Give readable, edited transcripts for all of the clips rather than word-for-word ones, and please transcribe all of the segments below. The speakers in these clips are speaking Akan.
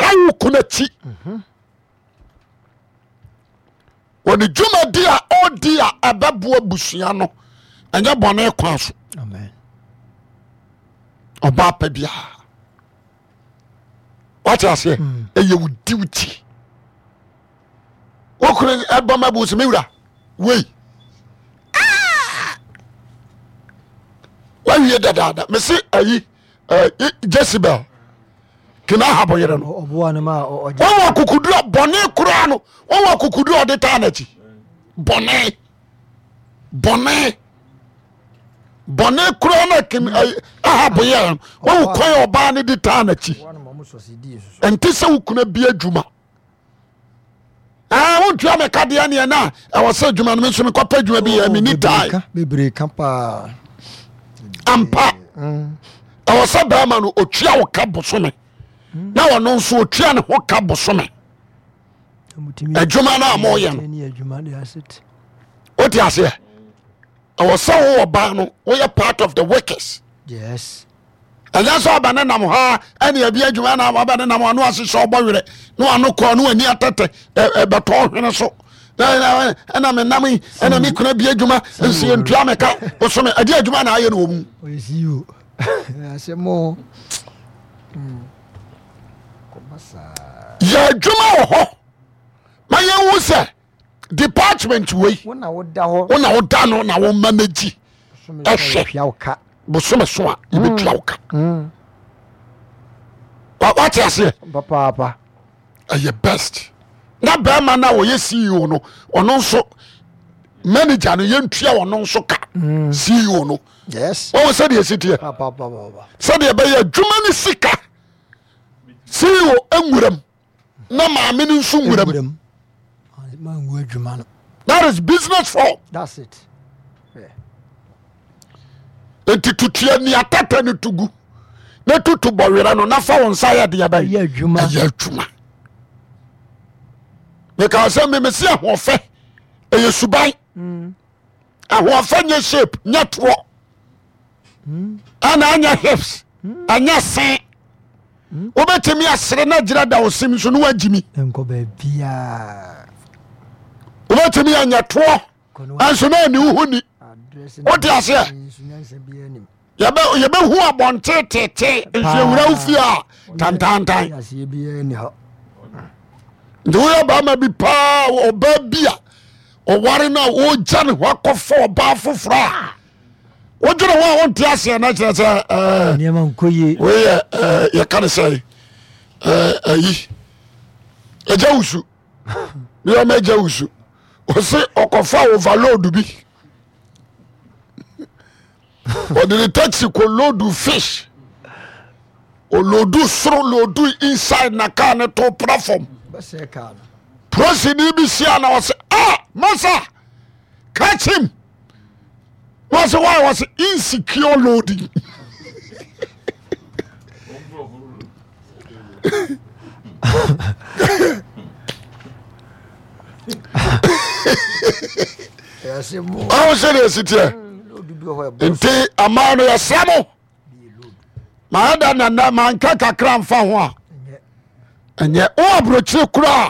wu kuna chi woni dwuma dia odia ababoa busua no anya bone kwa so amen oba pa bia what you say eye wo duty okure eboma bu se mewura wey wa wie dada me se ayi Jezebel kina habo yere no obo anu ma wa kukudu bone kura no wa kukudu ode ta na chi bone kura na kin habo yere wa koy oba ne de ta na chi enti se wukuna bi adwuma wontu ame kade ne na e wo se adwuma no me so me kopa adwuma bi ya me ni tai bebre kapa ampa e wo se ba ma no otua wo ka bosome na wono nso otua ne ho ka bosome adwuma na amoye no oti ase e wo se wo ba no wo ye part of the workers yes and that's all banana nam ha any abia dwuma na banana nam anu ase so obowere no anu ko no ani atete beto hwene so na me nam na me kuna bia dwuma nsi entua meka osome adi adwuma na aye no omu oyesiu asemo komasa ya dwuma ho ma ye wu se department we wona woda ho no na wo manage ehwe bosome so a ibetua woka what you say papa aye best na be ma na wo ye CEO no ono nso manager no ye ntua ono nso ka CEO no yes wo say de sitie papa say de be ye adwuma ni sika CEO enwuram na maame ni nso nwuram ma nwu adwuma no that is business for that's it enti tutua ni atata ni tugu na tutu bowera no na fa won sa ya de ya ba ya adwuma because me se ahofe eye suban ahofe nye shape nye to ana anya hips anya sen obetemi asere na gira da osim so no wagimi enko ba bia obetemi anya to anso na ni uhuni odi ase yebe hu abonte tete ehwura ufia tantantan ndoya ba ma bi pa oba bia o ware na o jane ho akofo ba fofora o jere ho on ti ase na kire se niam nkoye we ye kan say ayi ejawusu ni o ma ejawusu o se okofa overload bi or the taxi ko load fish or load sro load inside na car na to platform bese car proceed bi sia na was masa catch him was insecure loading I was serious here. Nti amano ya samo maada na manka kakra mfa ho a enye o abrochire kura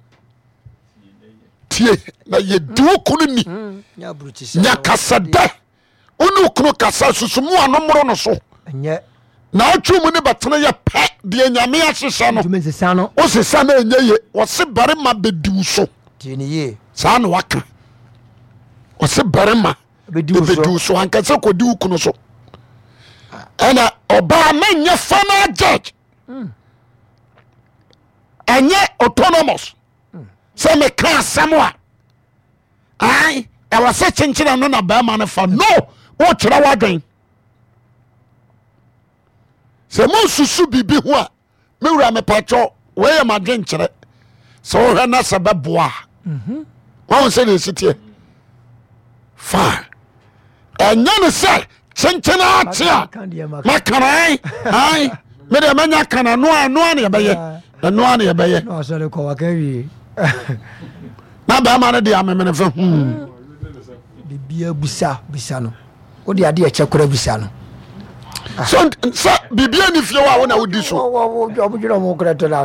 tie na ye du kunu ni nya abrochise nya kasada onu kunu kasa susumu anomro no so enye na atwumu ne betena ye pe de nyame ahyehyɛ no tumesesa no o sesa na enye ye wo se bare ma bediw so tie ne ye sa na waka o se bare ma bediw so ankasa kodi ukunu so ana oba manye final judge enye autonomous se me ka samwa ai e wase chenchira no na ba ma no fa no o kira wadwen se mo susu bibi ho a me wura me pacho we ye madwen kire se o hwe na sabeboa won se de sitie fine enya ne se chenchena atia makarai ai me de manya kana no ne yebeye no ne yebeye no so le ko wakawi na ba ma ne de amemene fe bibia busa no o de ade e chekora busa no so bibia ni fie wa wona wodi so o jiro mo kra to